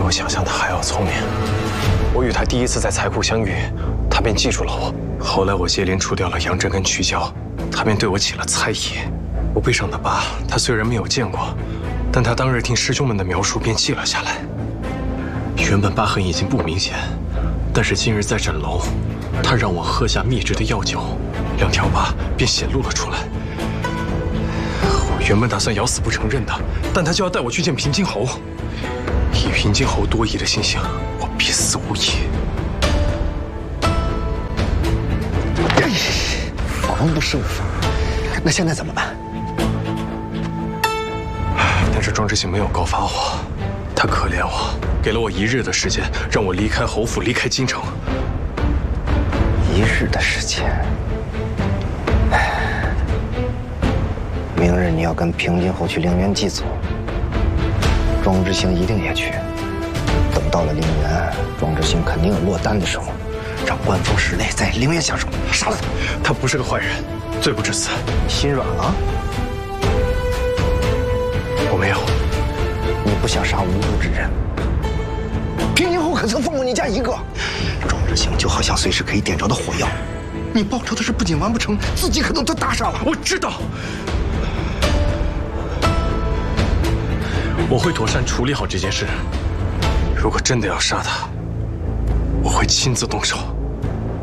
我想象的还要聪明。我与他第一次在财库相遇，他便记住了我。后来我接连除掉了杨震跟曲娇，他便对我起了猜疑。我背上的疤，他虽然没有见过，但他当日听师兄们的描述便记了下来。原本疤痕已经不明显，但是今日在诊楼，他让我喝下秘制的药酒，2条疤便显露了出来。我原本打算咬死不承认的，但他就要带我去见平津侯。以平津侯多疑的心性，我必死无疑。 防不胜防，那现在怎么办？ 但是庄之行没有告发我，他可怜我，给了我1日的时间，让我离开侯府，离开京城。 1日的时间。明日你要跟平津侯去陵园祭祖，庄之行一定也去。等到了陵园，庄之行肯定有落单的时候，让官风室内在陵园下手，杀了他。 他不是个坏人，罪不至死。 心软了？ 我没有。 你不想杀无辜之人？平津侯可曾放过你家一个？庄之行就好像随时可以点着的火药，你报仇的事不仅完不成，自己可能都搭上了。 我知道，我会妥善处理好这件事。如果真的要杀他，我会亲自动手。